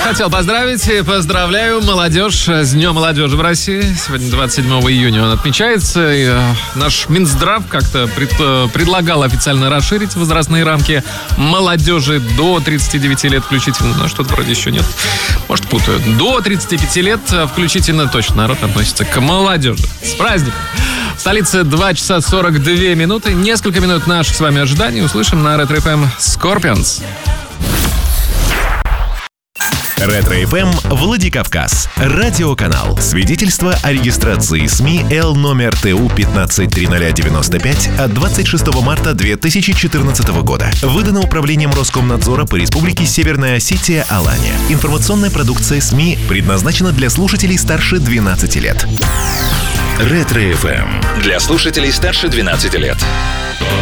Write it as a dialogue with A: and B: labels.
A: Хотел поздравить и поздравляю молодежь с Днем молодежи в России. Сегодня 27 июня он отмечается. И наш Минздрав как-то предлагал официально расширить возрастные рамки молодежи до 39 лет включительно. Но что-то вроде еще нет. Может, путаю. До 35 лет включительно точно народ относится к молодежи. С праздником! В столице 2 часа 42 минуты. Несколько минут наших с вами ожиданий. Услышим на Ретро ФМ Scorpions.
B: Ретро-ФМ Владикавказ. Радиоканал. Свидетельство о регистрации СМИ Л номер ТУ 15-30095 от 26 марта 2014 года. Выдано Управлением Роскомнадзора по Республике Северная Осетия Алания. Информационная продукция СМИ предназначена для слушателей старше 12 лет. Ретро-ФМ. Для слушателей старше 12 лет.